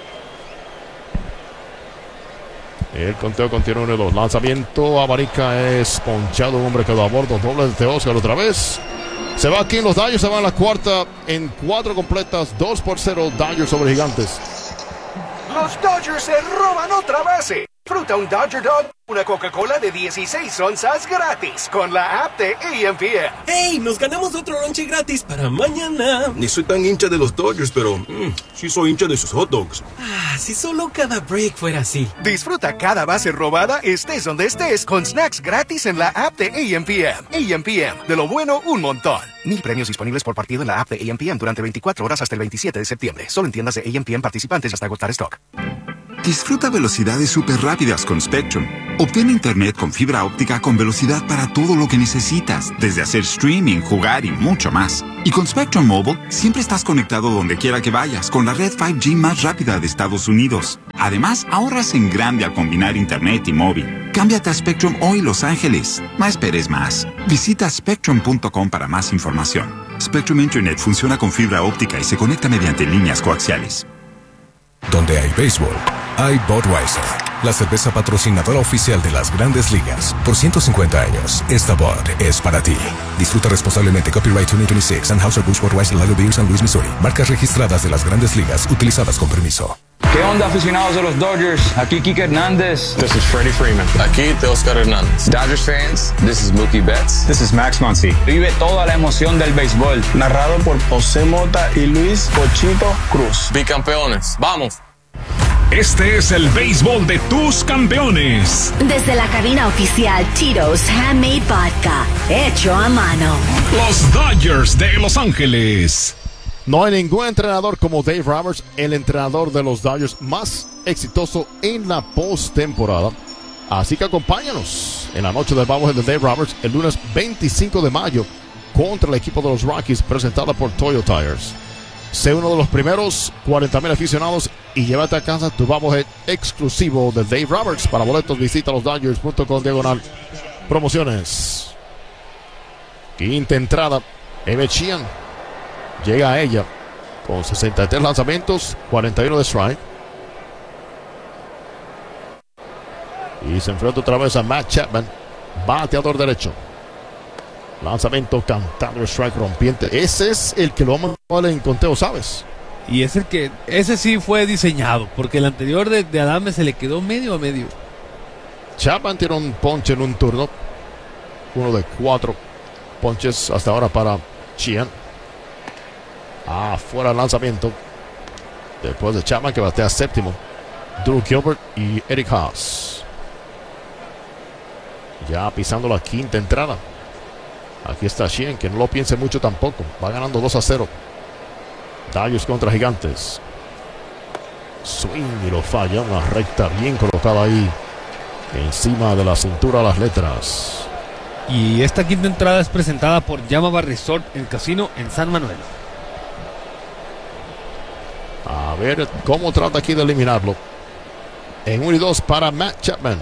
El conteo continúa 1-2. Lanzamiento abarica es ponchado. Un hombre quedó a bordo. Doble de Oscar otra vez. Se va aquí en los Dodgers. Se va en la cuarta en 4 completas. 2-0 Dodgers sobre Gigantes. Los Dodgers se roban otra base. Disfruta un Dodger Dog, una Coca-Cola de 16 onzas gratis con la app de ESPN. ¡Hey! Nos ganamos otro lonche gratis para mañana. Ni soy tan hincha de los Dodgers, pero sí soy hincha de sus hot dogs. Si solo cada break fuera así. Disfruta cada base robada, estés donde estés, con snacks gratis en la app de ESPN. ESPN, de lo bueno, un montón. 1000 premios disponibles por partido en la app de ESPN durante 24 horas hasta el 27 de septiembre. Solo en tiendas de ESPN participantes hasta agotar stock. Disfruta velocidades súper rápidas con Spectrum, Obtén internet con fibra óptica con velocidad para todo lo que necesitas, desde hacer streaming, jugar y mucho más. Y con Spectrum Mobile, siempre estás conectado donde quiera que vayas con la red 5G más rápida de Estados Unidos. Además, ahorras en grande al combinar internet y móvil. Cámbiate a Spectrum hoy, Los Ángeles. No esperes más. Visita spectrum.com para más información. Spectrum Internet funciona con fibra óptica y se conecta mediante líneas coaxiales. Donde hay béisbol, hay Budweiser, la cerveza patrocinadora oficial de las Grandes Ligas. Por 150 años, esta Bud es para ti. Disfruta responsablemente. Copyright 2026, Anheuser-Busch Budweiser Lager Beer, San Luis, Missouri. Marcas registradas de las Grandes Ligas, utilizadas con permiso. ¿Qué onda, aficionados de los Dodgers? Aquí Kike Hernández. This is Freddie Freeman. Aquí Teoscar Hernández. Dodgers fans, this is Mookie Betts. This is Max Muncy. Vive toda la emoción del béisbol. Narrado por José Mota y Luis Pochito Cruz. Bicampeones. ¡Vamos! Este es el béisbol de tus campeones. Desde la cabina oficial Tito's Handmade Vodka, hecho a mano. Los Dodgers de Los Ángeles. No hay ningún entrenador como Dave Roberts, el entrenador de los Dodgers más exitoso en la postemporada. Así que acompáñanos en la noche del Bobblehead de Dave Roberts el lunes 25 de mayo contra el equipo de los Rockies, presentada por Toyo Tires. Sé uno de los primeros 40,000 aficionados y llévate a casa tu Bobblehead exclusivo de Dave Roberts. Para boletos visita losdodgers.com/promociones. Quinta entrada, Emmett Sheehan llega a ella con 63 lanzamientos, 41 de strike. Y se enfrenta otra vez a Matt Chapman, bateador derecho. Lanzamiento cantado, strike rompiente. Ese es el que lo vamos a ver en conteo, ¿sabes? Y es el que, ese sí fue diseñado, porque el anterior de Adame se le quedó medio a medio. Chapman tiene un ponche en un turno. Uno de 4 ponches hasta ahora para Sheehan. Fuera el lanzamiento. Después de Chapman, que batea séptimo, Drew Gilbert y Eric Haas. Ya pisando la quinta entrada. Aquí está Sheehan, que no lo piense mucho tampoco. Va ganando 2-0. Dodgers contra Gigantes. Swing y lo falla. Una recta bien colocada ahí encima de la cintura, las letras. Y esta quinta entrada es presentada por Yamava Resort en Casino en San Manuel. A ver cómo trata aquí de eliminarlo. En 1 y 2 para Matt Chapman.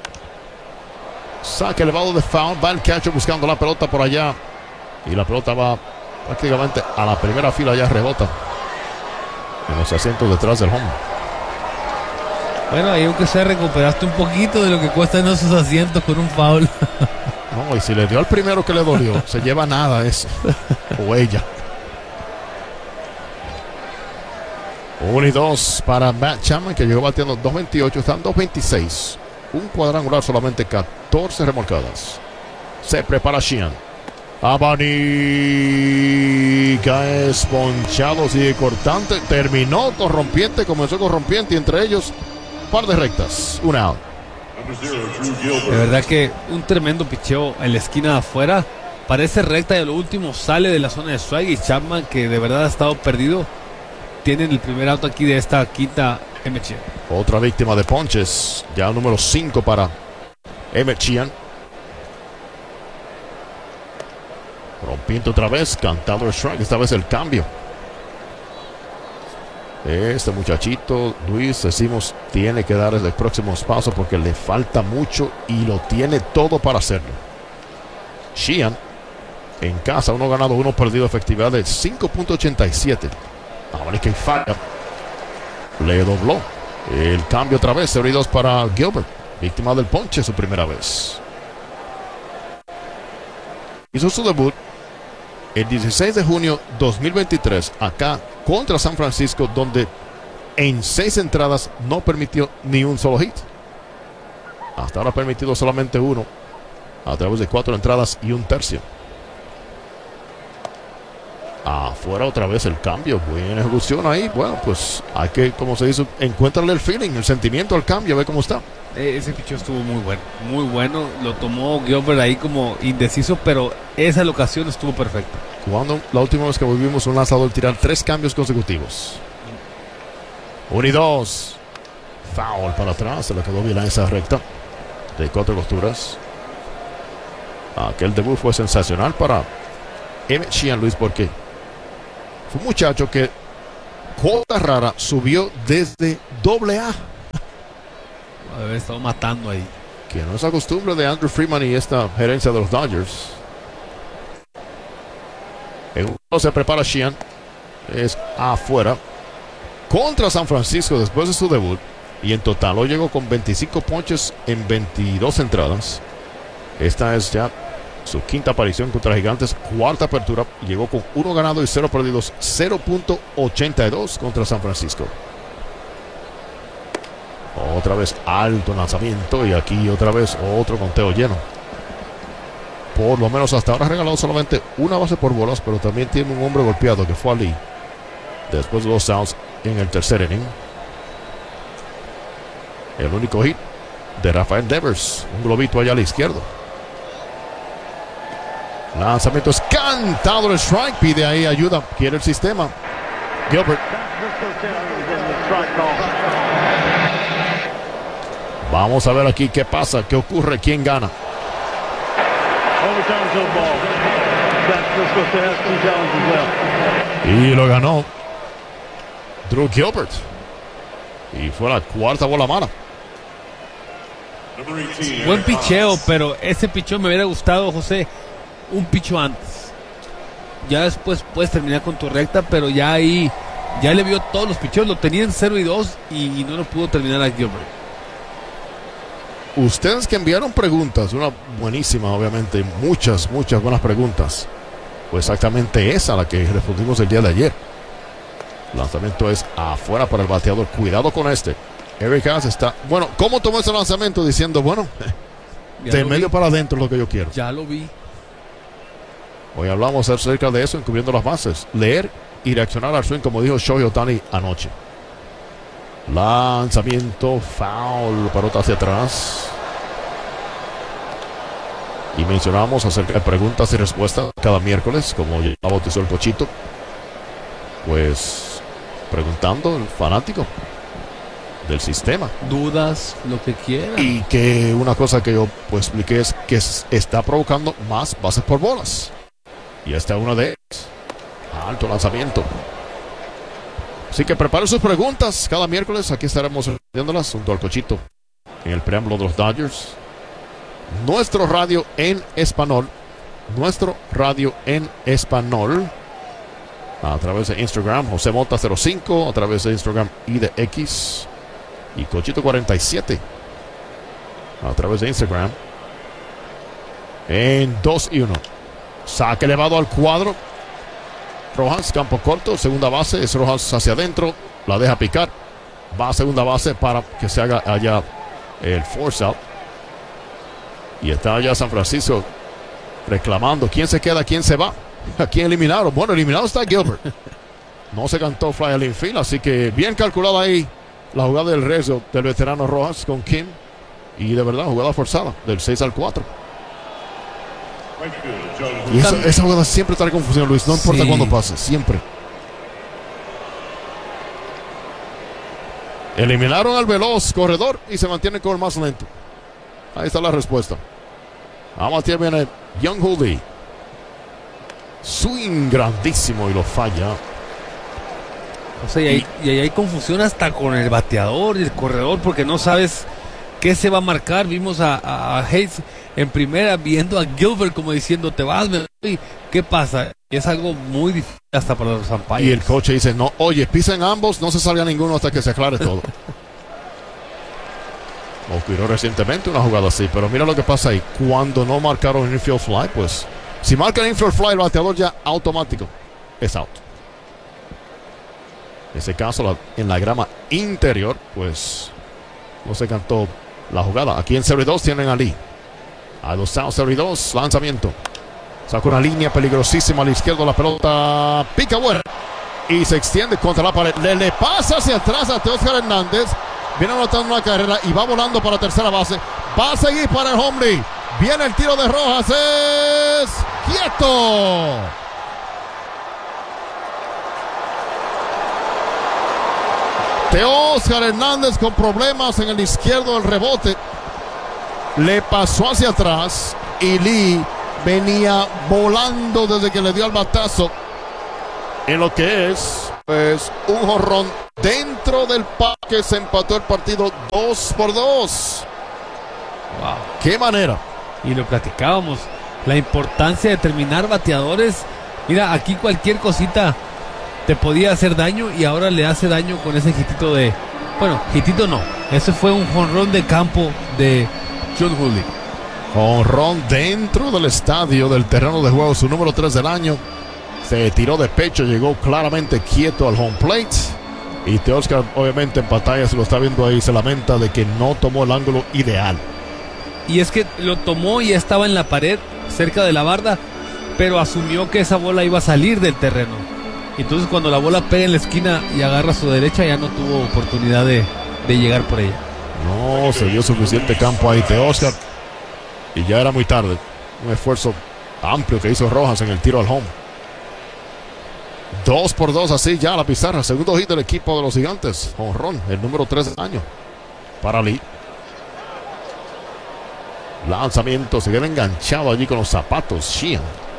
Saque elevado de foul. Va el catcher buscando la pelota por allá. Y la pelota va prácticamente a la primera fila. Ya rebota en los asientos detrás del home. Bueno, ahí aunque sea recuperaste un poquito de lo que cuestan esos asientos con un foul. No, y si le dio al primero que le dolió, se lleva nada eso. O ella. 1 y 2 para Matt Chapman, que llegó batiendo 2.28, están 2.26. Un cuadrangular, solamente 14 remolcadas. Se prepara Sheehan. Abanica es ponchado, sigue cortante. Terminó con rompiente, comenzó con rompiente y entre ellos, par de rectas. Un out. De verdad que un tremendo picheo en la esquina de afuera. Parece recta y a lo último sale de la zona de strike. Y Chapman, que de verdad ha estado perdido, tienen el primer auto aquí de esta quinta Emmett Sheehan. Otra víctima de ponches, ya el número 5 para Emmett Sheehan. Rompiendo otra vez, cantado el strike, esta vez el cambio. Este muchachito, Luis, decimos, tiene que dar el próximo paso porque le falta mucho y lo tiene todo para hacerlo. Sheehan, en casa, 1 ganado, 1 perdido, efectividad de 5.87. Ahora es que falla. Le dobló. El cambio otra vez, 0 y 2 para Gilbert. Víctima del ponche su primera vez. Hizo su debut el 16 de junio 2023 acá contra San Francisco, donde en 6 entradas no permitió ni un solo hit. Hasta ahora ha permitido solamente 1 a través de 4 entradas y 1/3. Afuera otra vez el cambio. Buena ejecución ahí. Bueno, pues hay que, como se dice, encuéntrale el feeling, el sentimiento al cambio, ve cómo está. Ese picheo estuvo muy bueno. Muy bueno. Lo tomó Gilbert ahí como indeciso, pero esa locación estuvo perfecta. Cuando la última vez que vimos un lanzador tirar 3 cambios consecutivos. 1 y 2. Foul para atrás. Se le quedó bien a esa recta. de 4 costuras. Aquel debut fue sensacional para Emmett Sheehan, Luis, porque fue un muchacho que cuota rara subió desde AA. Haber estado matando ahí. Que no es la costumbre de Andrew Freeman y esta gerencia de los Dodgers. Se prepara Sheehan. Es afuera. Contra San Francisco después de su debut. Y en total hoy llegó con 25 ponches en 22 entradas. Esta es ya su quinta aparición contra Gigantes. Cuarta apertura. Llegó con 1 ganado y 0 perdidos. 0.82 contra San Francisco. Otra vez alto lanzamiento. Y aquí otra vez otro conteo lleno. Por lo menos hasta ahora ha regalado solamente una base por bolas. Pero también tiene un hombre golpeado que fue Ali. Después de 2 outs en el tercer inning. El único hit de Rafael Devers. Un globito allá a la izquierda. Lanzamiento es cantado el strike. Pide ahí ayuda. Quiere el sistema. Gilbert. Vamos a ver aquí qué pasa. ¿Qué ocurre? ¿Quién gana? Y lo ganó Drew Gilbert. Y fue la cuarta bola mala. Buen picheo, pero ese picheo me hubiera gustado, José, un picho antes. Ya después puedes terminar con tu recta, pero ya ahí ya le vio todos los picheos. Lo tenía en 0-2 y no lo pudo terminar a Gilbert. Ustedes que enviaron preguntas, una buenísima, obviamente, muchas buenas preguntas. Pues exactamente esa la que respondimos el día de ayer. Lanzamiento es afuera para el bateador. Cuidado con este. Eric Haas está... Bueno, ¿cómo tomó ese lanzamiento? Diciendo, bueno, de medio para adentro es lo que yo quiero. Ya lo vi. Hoy hablamos acerca de eso, encubriendo las bases. Leer y reaccionar al swing, como dijo Shohei Ohtani anoche. Lanzamiento, foul, pelota hacia atrás. Y mencionamos acerca de preguntas y respuestas cada miércoles, como ya bautizó el Pochito. Pues preguntando el fanático del sistema. Dudas, lo que quiera. Y que una cosa que yo pues expliqué es que está provocando más bases por bolas. Y esta es una de ellas. Alto lanzamiento. Así que preparen sus preguntas cada miércoles. Aquí estaremos respondiéndolas junto al Cochito en el preámbulo de los Dodgers. Nuestro radio en español. Nuestro radio en español. A través de Instagram, José Mota 05. A través de Instagram y de X. Y Cochito 47. A través de Instagram. En 2-1. Saque elevado al cuadro. Rojas, campo corto, segunda base, es Rojas hacia adentro, la deja picar, va a segunda base para que se haga allá el force out. Y está allá San Francisco reclamando quién se queda, quién se va, a quién eliminaron. Bueno, eliminado está Gilbert. No se cantó fly al infield, así que bien calculada ahí la jugada del riesgo del veterano Rojas con Kim. Y de verdad, jugada forzada del 6-4. Y esa jugada siempre trae confusión, Luis. No importa cuándo pase, siempre. Eliminaron al veloz corredor y se mantiene con el más lento. Ahí está la respuesta. A batear viene Young Hooley. Swing grandísimo y lo falla. O sea, y ahí hay confusión hasta con el bateador y el corredor porque no sabes qué se va a marcar. Vimos a Hayes en primera viendo a Gilbert como diciendo te vas, ¿qué pasa? Es algo muy difícil hasta para los umpires. Y el coach dice, no, oye, pisen ambos, no se salga ninguno hasta que se aclare todo. Ocurrió recientemente una jugada así, pero mira lo que pasa ahí. Cuando no marcaron infield fly, pues si marcan infield fly, el bateador ya automático es out. En ese caso, en la grama interior, pues no se cantó la jugada. Aquí en 0-2 tienen a Lee. A 2 outs, 0-2, lanzamiento. Saca una línea peligrosísima a la izquierda, la pelota pica buena. Y se extiende contra la pared. Le pasa hacia atrás a Teóscar Hernández. Viene anotando una carrera y va volando para tercera base. Va a seguir para el home run. Viene el tiro de Rojas. Es quieto. Teóscar Hernández con problemas en el izquierdo del rebote. le pasó hacia atrás y Lee venía volando desde que le dio el batazo en lo que es pues un jonrón dentro del parque. Se empató el partido 2-2. Wow. Qué manera. Y lo platicábamos, la importancia de terminar bateadores. Mira, aquí cualquier cosita te podía hacer daño y ahora le hace daño con ese hitito de... Bueno, hitito no, ese fue un jonrón de campo de John Hooley. Jonrón dentro del estadio, del terreno de juego, su número 3 del año. Se tiró de pecho, llegó claramente quieto al home plate. Y Teoscar, obviamente en pantalla se lo está viendo ahí, se lamenta de que no tomó el ángulo ideal. Y es que lo tomó y estaba en la pared, cerca de la barda, pero asumió que esa bola iba a salir del terreno. Entonces cuando la bola pega en la esquina y agarra a su derecha, ya no tuvo oportunidad de llegar por ella. No se dio suficiente campo ahí Teoscar. Y ya era muy tarde. Un esfuerzo amplio que hizo Rojas en el tiro al home. 2-2 así ya la pizarra. Segundo hit del equipo de los Gigantes. Jonrón, el número 3 del año para Lee. Lanzamiento, se queda enganchado allí con los zapatos Sheehan.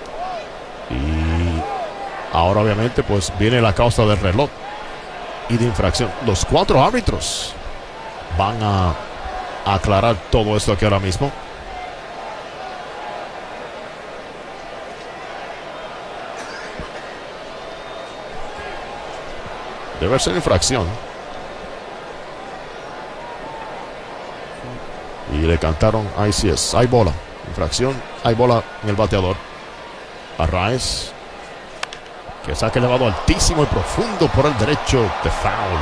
Y ahora obviamente pues viene la causa del reloj y de infracción. Los 4 árbitros van a aclarar todo esto aquí ahora mismo. Debe ser infracción. Y le cantaron, ahí sí es, hay bola. Infracción, hay bola en el bateador. Arraez, que saca elevado altísimo y profundo por el derecho de foul.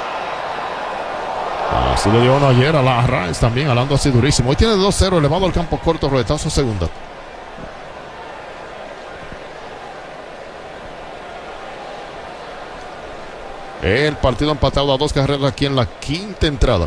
Así le dio uno ayer a la Arraez también, hablando así durísimo. Hoy tiene 2-0, elevado al campo corto, roletazo segunda. El partido empatado a 2 carreras aquí en la quinta entrada.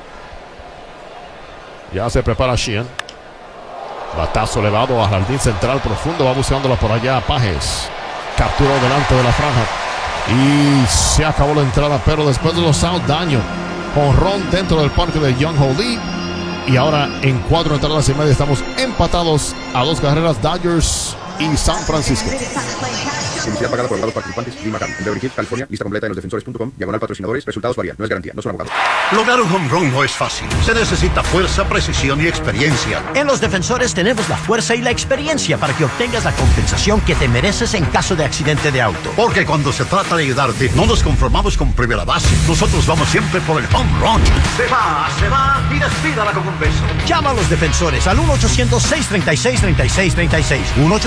Ya se prepara Sheehan. Batazo elevado a jardín central profundo. Va buscándola por allá Pajes. Capturó delante de la franja. Y se acabó la entrada. Pero después de los outs, daño. Jonrón dentro del parque de Young Hooley. Y ahora en 4 entradas y media estamos empatados a 2 carreras. Dodgers y San Francisco. Publicidad pagada por abogados participantes. Lima Cam. Beverly Hills, California. Lista completa en losdefensores.com. /patrocinadores. Resultados varían. No es garantía. No son abogados. Lograr un home run no es fácil. Se necesita fuerza, precisión y experiencia. En Los Defensores tenemos la fuerza y la experiencia para que obtengas la compensación que te mereces en caso de accidente de auto. Porque cuando se trata de ayudarte, no nos conformamos con primera base. Nosotros vamos siempre por el home run. Se va y despídala con un beso. Llama a Los Defensores al 1-800-636-3636.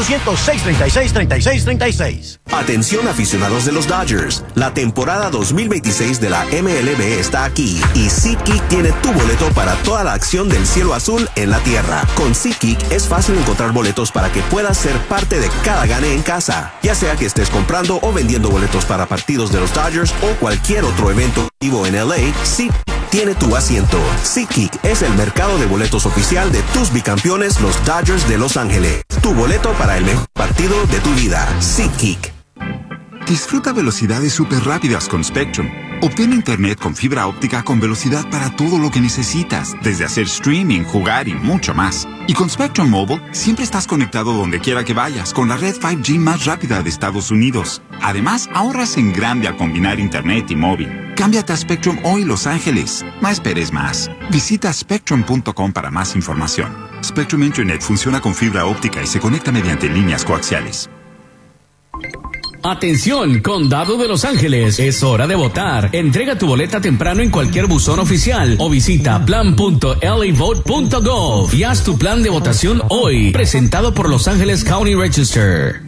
1-800-636-3636. Atención aficionados de los Dodgers, la temporada 2026 de la MLB está aquí y SeatGeek tiene tu boleto para toda la acción del cielo azul en la tierra. Con SeatGeek es fácil encontrar boletos para que puedas ser parte de cada gane en casa, ya sea que estés comprando o vendiendo boletos para partidos de los Dodgers o cualquier otro evento vivo en LA. SeatGeek tiene tu asiento. SeatGeek es el mercado de boletos oficial de tus bicampeones, los Dodgers de Los Ángeles. Tu boleto para el mejor partido de tu vida. SeatGeek. Disfruta velocidades súper rápidas con Spectrum. Obtén internet con fibra óptica con velocidad para todo lo que necesitas, desde hacer streaming, jugar y mucho más. Y con Spectrum Mobile, siempre estás conectado donde quiera que vayas, con la red 5G más rápida de Estados Unidos. Además, ahorras en grande al combinar internet y móvil. Cámbiate a Spectrum hoy, Los Ángeles. No esperes más. Visita spectrum.com para más información. Spectrum Internet funciona con fibra óptica y se conecta mediante líneas coaxiales. Atención, Condado de Los Ángeles, es hora de votar. Entrega tu boleta temprano en cualquier buzón oficial o visita plan.lavote.gov y haz tu plan de votación hoy, presentado por Los Ángeles County Register.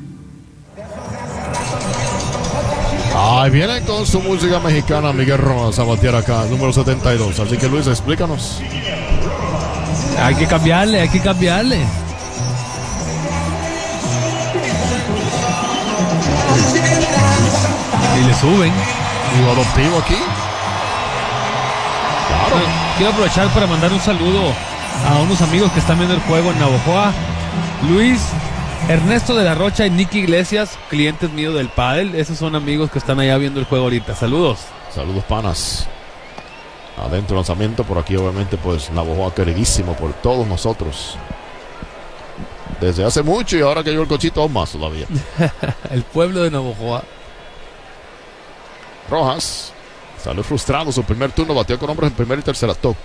Ahí viene con su música mexicana Miguel Rojas a batear acá, número 72. Así que Luis, explícanos. Hay que cambiarle. Y le suben. Digo, adoptivo aquí. Claro. Bueno, quiero aprovechar para mandar un saludo a unos amigos que están viendo el juego en Navojoa. Luis, Ernesto de la Rocha y Nicky Iglesias, clientes míos del pádel. Esos son amigos que están allá viendo el juego ahorita. Saludos. Saludos, panas. Adentro lanzamiento, por aquí obviamente pues Navojoa queridísimo por todos nosotros. Desde hace mucho y ahora que llegó el cochito aún más todavía. El pueblo de Navojoa. Rojas salió frustrado su primer turno, bateó con hombres en primera y tercera.